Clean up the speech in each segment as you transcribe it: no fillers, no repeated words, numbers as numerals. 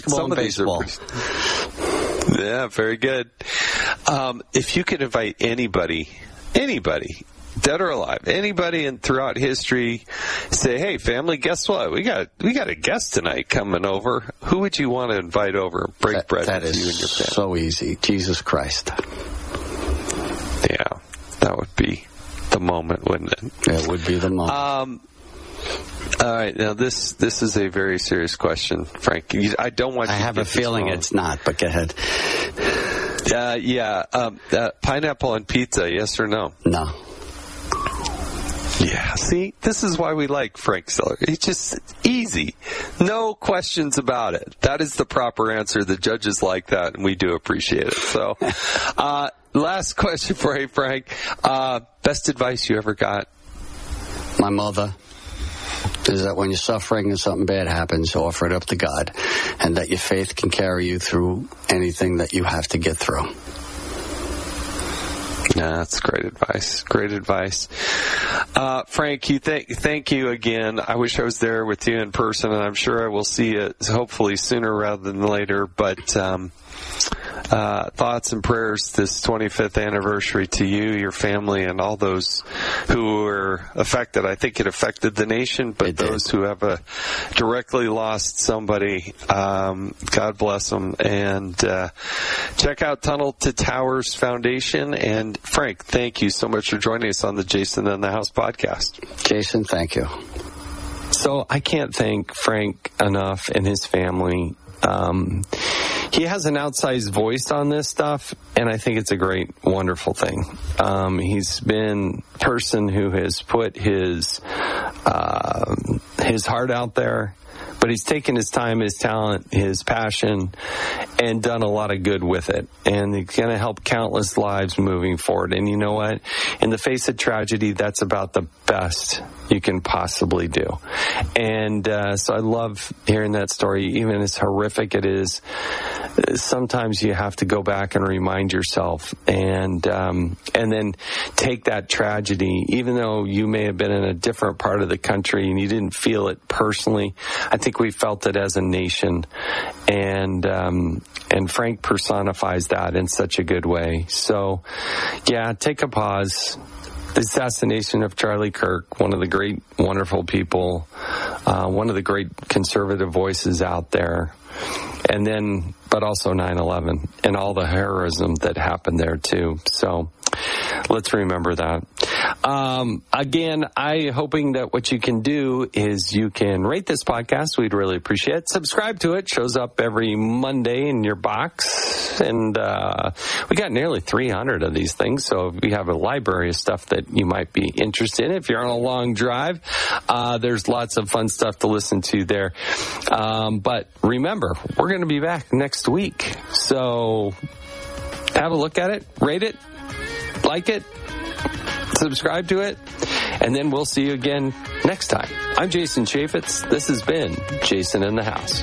basketball and baseball. Yeah, very good. If you could invite anybody, dead or alive, anybody in throughout history, say, hey, family, guess what? We got a guest tonight coming over. Who would you want to invite over? Break bread with you and your family. So easy. Jesus Christ. Yeah, that would be the moment, wouldn't it? It would be the moment. All right, now this is a very serious question, Frank. I don't want you to have a feeling it's not, but go ahead. Pineapple on pizza, yes or no? No. Yeah, see, this is why we like Frank Stiller. It's just easy. No questions about it. That is the proper answer. The judges like that, and we do appreciate it. So, last question for you, Frank. Best advice you ever got? My mother is that when you're suffering and something bad happens, offer it up to God, and that your faith can carry you through anything that you have to get through. Yeah, that's great advice. Great advice. Frank, thank you again. I wish I was there with you in person, and I'm sure I will see you hopefully sooner rather than later. But thoughts and prayers this 25th anniversary to you, your family, and all those who were affected. I think it affected the nation, but those who have directly lost somebody, God bless them. And check out Tunnel to Towers Foundation. And Frank, thank you so much for joining us on the Jason in the House podcast. Jason, thank you. So I can't thank Frank enough and his family. He has an outsized voice on this stuff, and I think it's a great, wonderful thing. He's been a person who has put his heart out there, but he's taken his time, his talent, his passion, and done a lot of good with it. And he's going to help countless lives moving forward. And you know what? In the face of tragedy, that's about the best you can possibly do. And so I love hearing that story, even as horrific it is. Sometimes you have to go back and remind yourself, and then take that tragedy, even though you may have been in a different part of the country and you didn't feel it personally. I think we felt it as a nation, and Frank personifies that in such a good way. So, yeah, take a pause. The assassination of Charlie Kirk, one of the great, wonderful people, one of the great conservative voices out there, and then, but also 9/11 and all the heroism that happened there too. So let's remember that. Again, hoping that what you can do is you can rate this podcast. We'd really appreciate it. Subscribe to it. Shows up every Monday in your box. And we got nearly 300 of these things. So we have a library of stuff that you might be interested in. If you're on a long drive, there's lots of fun stuff to listen to there. But remember, we're going to be back next week. So have a look at it, rate it, like it, subscribe to it, and then we'll see you again next time. I'm Jason Chaffetz. This has been Jason in the House.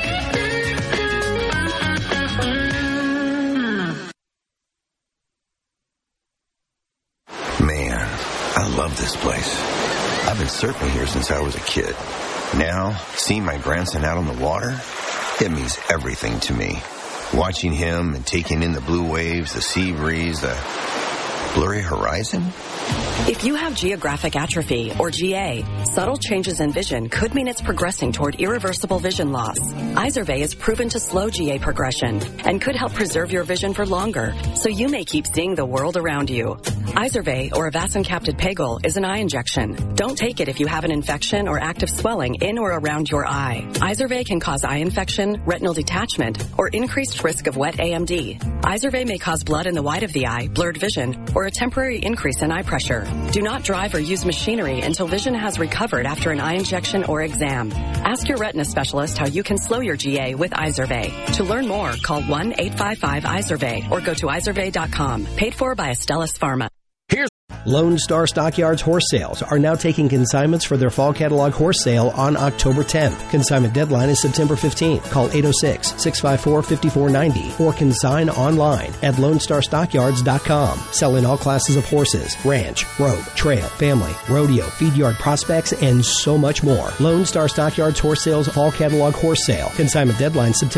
Man, I love this place. I've been surfing here since I was a kid. Now, seeing my grandson out on the water, it means everything to me. Watching him and taking in the blue waves, the sea breeze, the blurry horizon. If you have geographic atrophy, or GA, subtle changes in vision could mean it's progressing toward irreversible vision loss. Izervay is proven to slow GA progression and could help preserve your vision for longer, so you may keep seeing the world around you. Izervay, or avacincaptad pegol, is an eye injection. Don't take it if you have an infection or active swelling in or around your eye. Izervay can cause eye infection, retinal detachment, or increased risk of wet AMD. Izervay may cause blood in the white of the eye, blurred vision, or a temporary increase in eye pressure. Do not drive or use machinery until vision has recovered after an eye injection or exam. Ask your retina specialist how you can slow your GA with Izervay. To learn more, call 1-855-IZERVAY or go to izervay.com. Paid for by Astellas Pharma. Lone Star Stockyards Horse Sales are now taking consignments for their fall catalog horse sale on October 10th. Consignment deadline is September 15th. Call 806-654-5490 or consign online at LoneStarStockyards.com. Selling all classes of horses, ranch, road, trail, family, rodeo, feed yard prospects, and so much more. Lone Star Stockyards Horse Sales fall catalog horse sale. Consignment deadline September